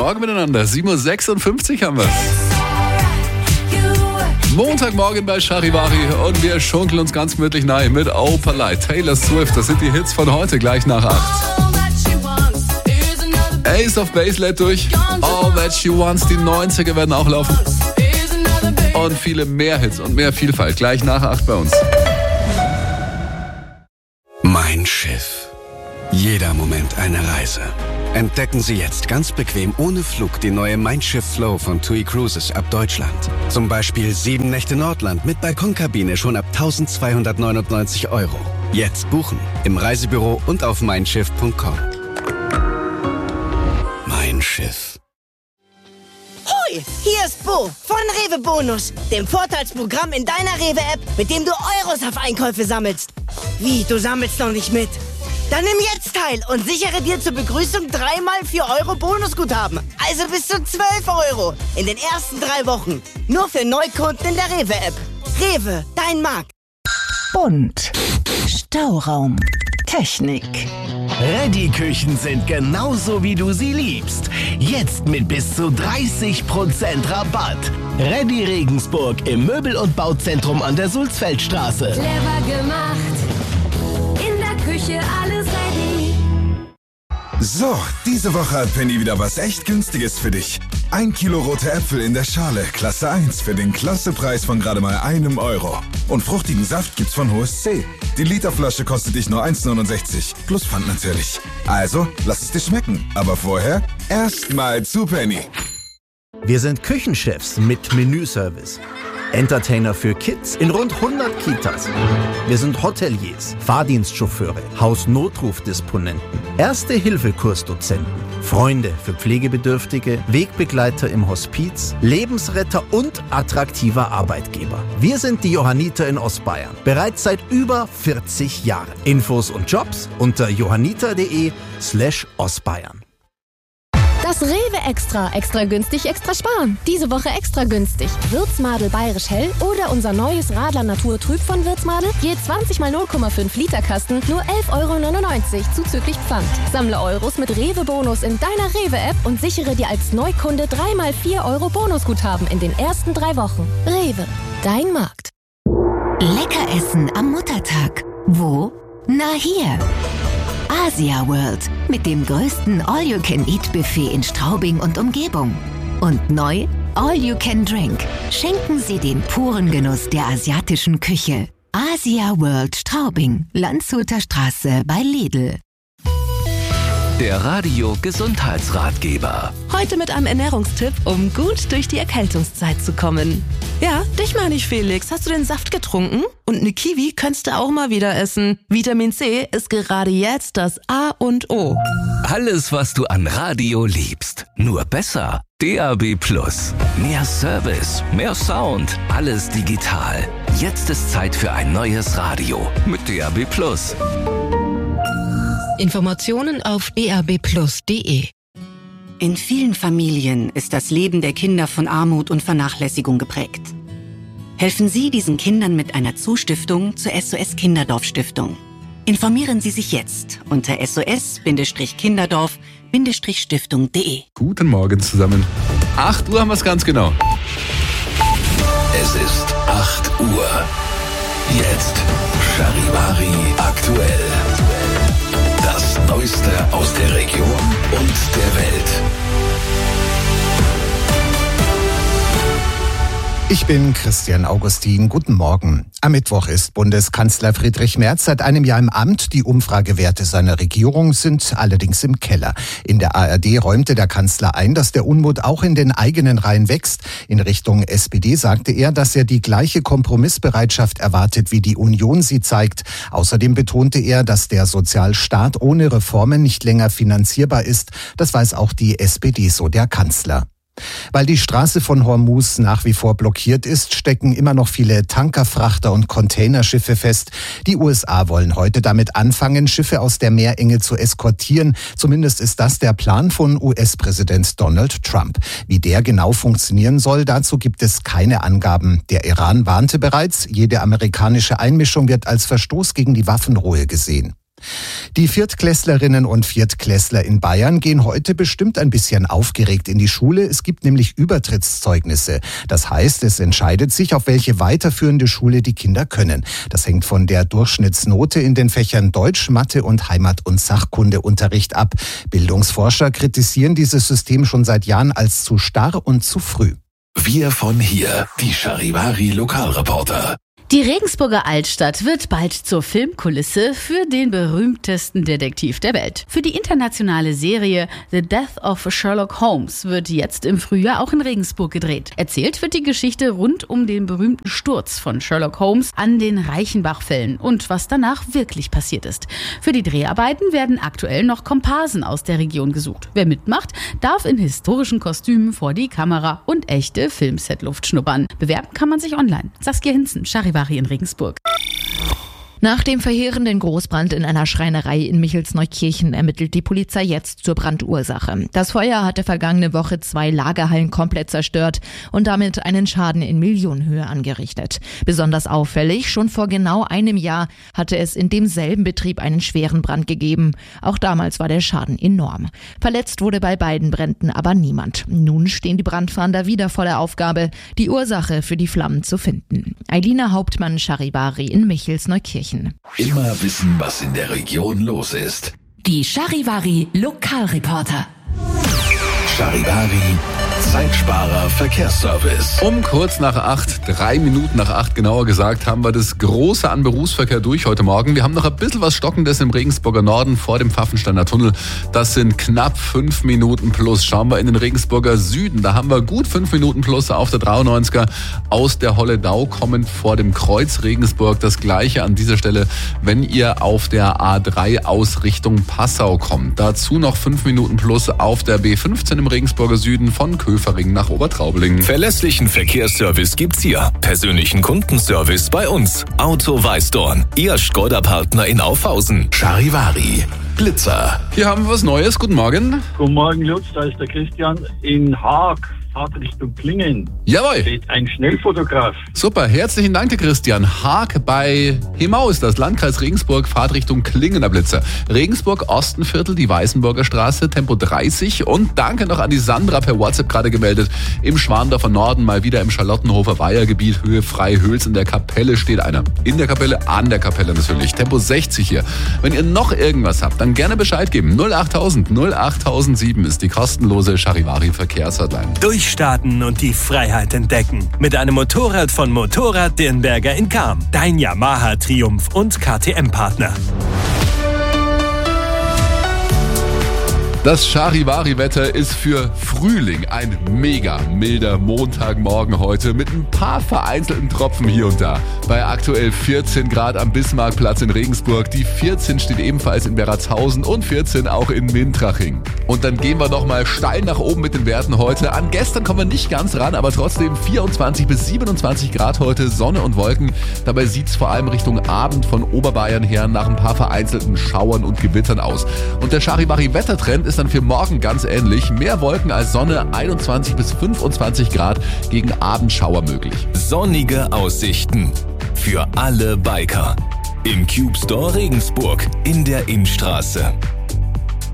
Morgen miteinander. 7.56 Uhr haben wir. Montagmorgen bei Charivari und wir schunkeln uns ganz gemütlich nahe mit Opalite, Taylor Swift. Das sind die Hits von heute, gleich nach 8. Ace of Base lädt durch. All That She Wants, die 90er werden auch laufen. Und viele mehr Hits und mehr Vielfalt, gleich nach 8 bei uns. Mein Schiff. Jeder Moment eine Reise. Entdecken Sie jetzt ganz bequem ohne Flug die neue Mein Schiff Flow von TUI Cruises ab Deutschland. Zum Beispiel 7 Nächte Nordland mit Balkonkabine schon ab 1.299 €. Jetzt buchen im Reisebüro und auf meinschiff.com. Mein Schiff. Hoi, hier ist Bo von Rewe Bonus, dem Vorteilsprogramm in deiner Rewe-App, mit dem du Euros auf Einkäufe sammelst. Wie, du sammelst noch nicht mit? Dann nimm jetzt teil und sichere dir zur Begrüßung 3x 4 € Bonusguthaben. Also bis zu 12 € in den ersten 3 Wochen. Nur für Neukunden in der Rewe-App. Rewe, dein Markt. Bunt. Stauraum. Technik. Reddy-Küchen sind genauso, wie du sie liebst. Jetzt mit bis zu 30% Rabatt. Reddy Regensburg im Möbel- und Bauzentrum an der Sulzfeldstraße. Clever gemacht. In der Küche alles ready. So, diese Woche hat Penny wieder was echt Günstiges für dich. 1 Kilo rote Äpfel in der Schale, Klasse 1, für den Klassepreis von gerade mal €1. Und fruchtigen Saft gibt's von Hohes C. Die Literflasche kostet dich nur 1,69, plus Pfand natürlich. Also, lass es dir schmecken. Aber vorher erstmal zu Penny. Wir sind Küchenchefs mit Menüservice. Entertainer für Kids in rund 100 Kitas. Wir sind Hoteliers, Fahrdienstchauffeure, Hausnotrufdisponenten, Erste-Hilfe-Kursdozenten, Freunde für Pflegebedürftige, Wegbegleiter im Hospiz, Lebensretter und attraktiver Arbeitgeber. Wir sind die Johanniter in Ostbayern, bereits seit über 40 Jahren. Infos und Jobs unter johanniter.de/Ostbayern. Das Rewe Extra. Extra günstig, extra sparen. Diese Woche extra günstig. Würzmadel Bayerisch Hell oder unser neues Radler Natur Trüb von Würzmadel. Je 20 mal 0,5 Liter Kasten, nur 11,99 € zuzüglich Pfand. Sammle Euros mit Rewe Bonus in deiner Rewe-App und sichere dir als Neukunde 3x 4 € Bonusguthaben in den ersten 3 Wochen. Rewe, dein Markt. Lecker essen am Muttertag. Wo? Na hier. Asia World mit dem größten All-You-Can-Eat-Buffet in Straubing und Umgebung. Und neu All-You-Can-Drink. Schenken Sie den puren Genuss der asiatischen Küche. Asia World Straubing, Landshuter Straße bei Lidl. Der Radio-Gesundheitsratgeber. Heute mit einem Ernährungstipp, um gut durch die Erkältungszeit zu kommen. Ja, dich meine ich, Felix. Hast du den Saft getrunken? Und eine Kiwi könntest du auch mal wieder essen. Vitamin C ist gerade jetzt das A und O. Alles, was du an Radio liebst. Nur besser. DAB+. Mehr Service, mehr Sound, alles digital. Jetzt ist Zeit für ein neues Radio mit DAB+. Informationen auf dabplus.de. In vielen Familien ist das Leben der Kinder von Armut und Vernachlässigung geprägt. Helfen Sie diesen Kindern mit einer Zustiftung zur SOS Kinderdorf Stiftung. Informieren Sie sich jetzt unter sos-kinderdorf-stiftung.de. Guten Morgen zusammen. 8 Uhr haben wir es ganz genau. Es ist 8 Uhr. Jetzt Charivari aktuell. Das Neueste aus der Region und der Welt. Ich bin Christian Augustin. Guten Morgen. Am Mittwoch ist Bundeskanzler Friedrich Merz seit einem Jahr im Amt. Die Umfragewerte seiner Regierung sind allerdings im Keller. In der ARD räumte der Kanzler ein, dass der Unmut auch in den eigenen Reihen wächst. In Richtung SPD sagte er, dass er die gleiche Kompromissbereitschaft erwartet, wie die Union sie zeigt. Außerdem betonte er, dass der Sozialstaat ohne Reformen nicht länger finanzierbar ist. Das weiß auch die SPD, so der Kanzler. Weil die Straße von Hormuz nach wie vor blockiert ist, stecken immer noch viele Tankerfrachter und Containerschiffe fest. Die USA wollen heute damit anfangen, Schiffe aus der Meerenge zu eskortieren. Zumindest ist das der Plan von US-Präsident Donald Trump. Wie der genau funktionieren soll, dazu gibt es keine Angaben. Der Iran warnte bereits, jede amerikanische Einmischung wird als Verstoß gegen die Waffenruhe gesehen. Die Viertklässlerinnen und Viertklässler in Bayern gehen heute bestimmt ein bisschen aufgeregt in die Schule. Es gibt nämlich Übertrittszeugnisse. Das heißt, es entscheidet sich, auf welche weiterführende Schule die Kinder können. Das hängt von der Durchschnittsnote in den Fächern Deutsch, Mathe und Heimat- und Sachkundeunterricht ab. Bildungsforscher kritisieren dieses System schon seit Jahren als zu starr und zu früh. Wir von hier, die Charivari Lokalreporter. Die Regensburger Altstadt wird bald zur Filmkulisse für den berühmtesten Detektiv der Welt. Für die internationale Serie The Death of Sherlock Holmes wird jetzt im Frühjahr auch in Regensburg gedreht. Erzählt wird die Geschichte rund um den berühmten Sturz von Sherlock Holmes an den Reichenbach-Fällen und was danach wirklich passiert ist. Für die Dreharbeiten werden aktuell noch Komparsen aus der Region gesucht. Wer mitmacht, darf in historischen Kostümen vor die Kamera und echte Filmsetluft schnuppern. Bewerben kann man sich online. Saskia Hinzen, Charivari in Regensburg. Nach dem verheerenden Großbrand in einer Schreinerei in Michelsneukirchen ermittelt die Polizei jetzt zur Brandursache. Das Feuer hatte vergangene Woche 2 Lagerhallen komplett zerstört und damit einen Schaden in Millionenhöhe angerichtet. Besonders auffällig, schon vor genau einem Jahr hatte es in demselben Betrieb einen schweren Brand gegeben. Auch damals war der Schaden enorm. Verletzt wurde bei beiden Bränden aber niemand. Nun stehen die Brandfahnder wieder vor der Aufgabe, die Ursache für die Flammen zu finden. Eilina Hauptmann, Charivari in Michelsneukirchen. Immer wissen, was in der Region los ist. Die Charivari Lokalreporter. Charivari, Zeitsparer Verkehrsservice. Um kurz nach 8, 3 Minuten nach 8 genauer gesagt, haben wir das Große an Berufsverkehr durch heute Morgen. Wir haben noch ein bisschen was Stockendes im Regensburger Norden vor dem Pfaffensteiner Tunnel. Das sind knapp 5 Minuten plus. Schauen wir in den Regensburger Süden. Da haben wir gut 5 Minuten plus auf der 93er aus der Holledau kommend vor dem Kreuz Regensburg. Das Gleiche an dieser Stelle, wenn ihr auf der A3 aus Richtung Passau kommt. Dazu noch 5 Minuten plus auf der B15 im Regensburger Süden von Köfering nach Obertraubling. Verlässlichen Verkehrsservice gibt's hier. Persönlichen Kundenservice bei uns. Auto Weißdorn. Ihr Skoda-Partner in Aufhausen. Charivari. Blitzer. Hier haben wir was Neues. Guten Morgen. Guten Morgen, Lutz. Da ist der Christian in Haag. Fahrt Richtung Klingen. Jawohl. Steht ein Schnellfotograf. Super, herzlichen Dank, der Christian. Haag bei Hemau ist das, Landkreis Regensburg, Fahrt Richtung Klingener Blitzer. Regensburg, Ostenviertel, die Weißenburger Straße, Tempo 30. Und danke noch an die Sandra per WhatsApp gerade gemeldet. Im Schwandorfer Norden, mal wieder im Charlottenhofer Weihergebiet, Höhe Freihöls. In der Kapelle steht einer. In der Kapelle, an der Kapelle natürlich. Tempo 60 hier. Wenn ihr noch irgendwas habt, dann gerne Bescheid geben. 08000 08007 ist die kostenlose Charivari Verkehrshotline. Durchstarten und die Freiheit entdecken. Mit einem Motorrad von Motorrad Dirnberger in Cham. Dein Yamaha Triumph und KTM-Partner. Das Charivari-Wetter ist für Frühling ein mega milder Montagmorgen heute mit ein paar vereinzelten Tropfen hier und da. Bei aktuell 14 Grad am Bismarckplatz in Regensburg, die 14 steht ebenfalls in Beratshausen und 14 auch in Mintraching. Und dann gehen wir nochmal steil nach oben mit den Werten heute. An gestern kommen wir nicht ganz ran, aber trotzdem 24 bis 27 Grad heute, Sonne und Wolken. Dabei sieht es vor allem Richtung Abend von Oberbayern her nach ein paar vereinzelten Schauern und Gewittern aus. Und der Charivari-Wettertrend ist dann für morgen ganz ähnlich. Mehr Wolken als Sonne, 21 bis 25 Grad, gegen Abendschauer möglich. Sonnige Aussichten für alle Biker. Im Cube Store Regensburg in der Innstraße.